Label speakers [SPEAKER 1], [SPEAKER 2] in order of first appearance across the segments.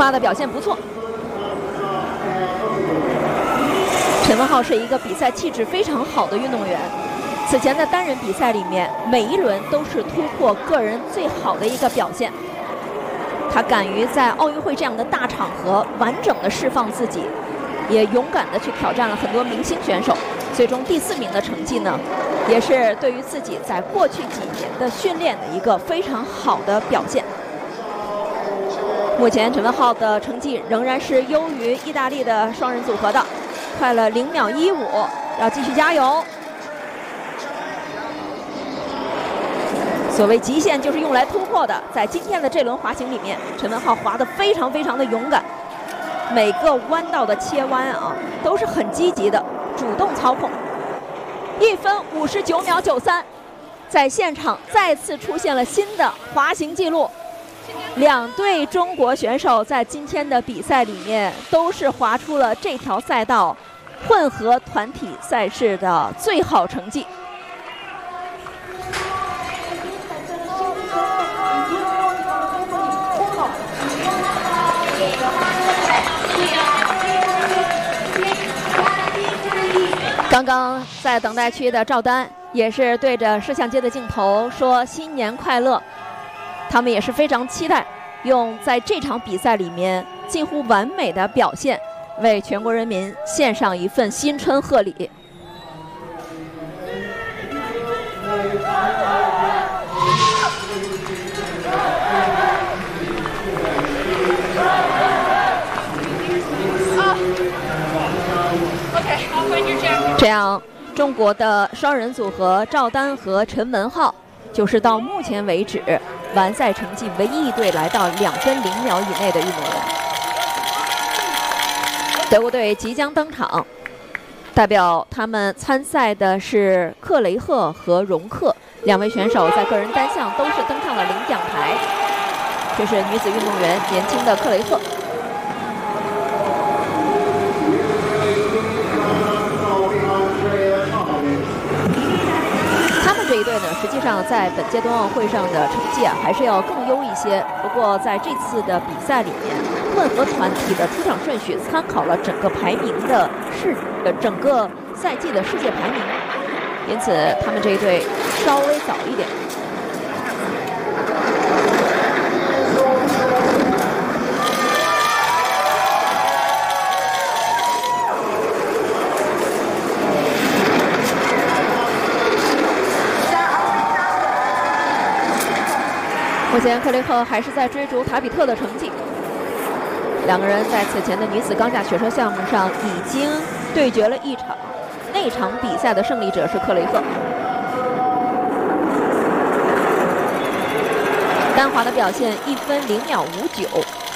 [SPEAKER 1] 发的表现不错。陈文浩是一个比赛气质非常好的运动员，此前的单人比赛里面，每一轮都是突破个人最好的一个表现。他敢于在奥运会这样的大场合完整的释放自己，也勇敢的去挑战了很多明星选手。最终第4名的成绩呢，也是对于自己在过去几年的训练的一个非常好的表现。目前陈文浩的成绩仍然是优于意大利的双人组合的，快了0秒15，要继续加油。所谓极限就是用来突破的，在今天的这轮滑行里面，陈文浩滑得非常的勇敢，每个弯道的切弯啊都是很积极的，主动操控。1分59秒93，在现场再次出现了新的滑行记录。2对中国选手在今天的比赛里面都是滑出了这条赛道混合团体赛事的最好成绩。刚刚在等待区的赵丹也是对着摄像机的镜头说新年快乐，他们也是非常期待用在这场比赛里面近乎完美的表现，为全国人民献上一份新春贺礼。这样，中国的双人组合赵丹和陈文浩就是到目前为止完赛成绩唯一一队来到2分0秒以内的运动员。德国队即将登场，代表他们参赛的是克雷赫和容克2位选手，在个人单项都是登上了领奖台。这是女子运动员年轻的克雷赫。这一队呢，实际上在本届冬奥会上的成绩还是要更优一些。不过在这次的比赛里面，混合团体的出场顺序参考了整个排名的整个赛季的世界排名，因此他们这一队稍微早一点。目前克雷赫还是在追逐塔比特的成绩，2个人在此前的女子钢架雪车项目上已经对决了1场，那场比赛的胜利者是克雷赫。单滑的表现1分0秒59，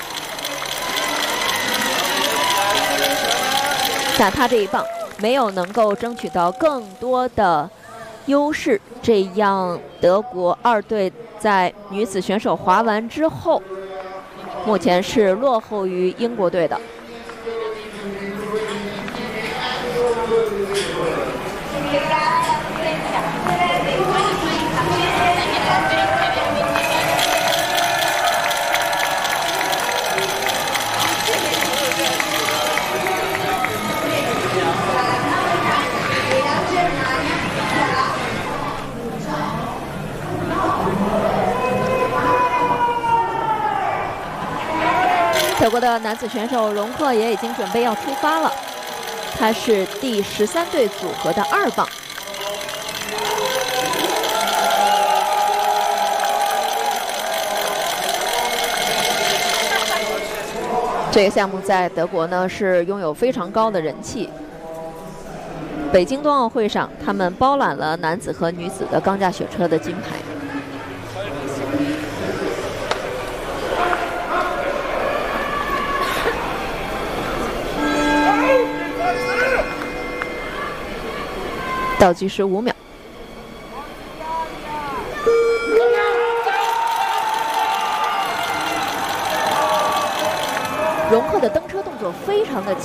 [SPEAKER 1] 但他这一棒没有能够争取到更多的优势，这样德国2队在女子选手滑完之后，目前是落后于英国队的。德国的男子选手容克也已经准备要出发了，他是第13队组合的2棒。这个项目在德国呢是拥有非常高的人气。北京冬奥会上，他们包揽了男子和女子的钢架雪车的金牌。倒计时5秒。容克的登车动作非常的